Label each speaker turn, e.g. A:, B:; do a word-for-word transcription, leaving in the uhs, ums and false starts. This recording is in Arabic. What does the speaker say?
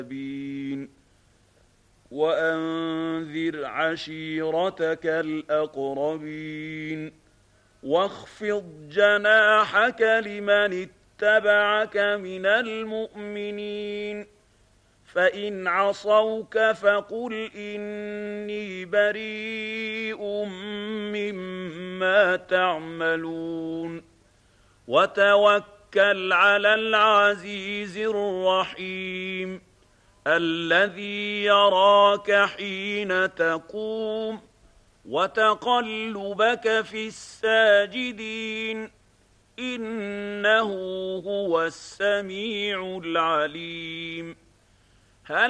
A: وأنذر عشيرتك الأقربين واخفض جناحك لمن اتبعك من المؤمنين فإن عصوك فقل إني بريء مما تعملون وتوكل على العزيز الرحيم الذي يراك حين تقوم وتقلبك في الساجدين إنه هو السميع العليم